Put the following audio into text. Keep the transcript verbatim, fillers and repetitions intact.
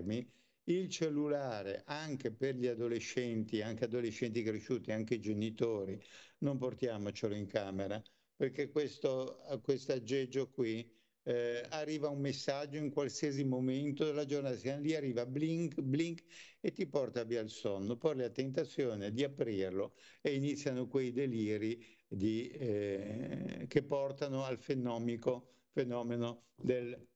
schermi, il cellulare anche per gli adolescenti, anche adolescenti cresciuti, anche i genitori, non portiamocelo in camera, perché questo, questo aggeggio qui eh, arriva un messaggio in qualsiasi momento della giornata, lì arriva blink, blink e ti porta via il sonno. Poi la tentazione di aprirlo e iniziano quei deliri di, eh, che portano al fenomeno, fenomeno del